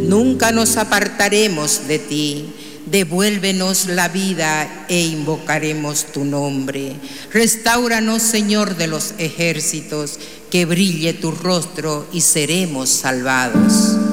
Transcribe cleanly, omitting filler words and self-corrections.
Nunca nos apartaremos de ti. Devuélvenos la vida e invocaremos tu nombre. Restáuranos, Señor de los ejércitos, que brille tu rostro y seremos salvados.